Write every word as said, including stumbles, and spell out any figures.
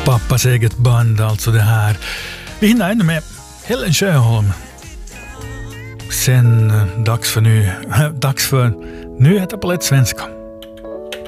Pappas eget band, alltså det här. Vi hinner ännu med Helen Sjöholm. Sen dags för, ny, dags för nyheter på lätt svenska.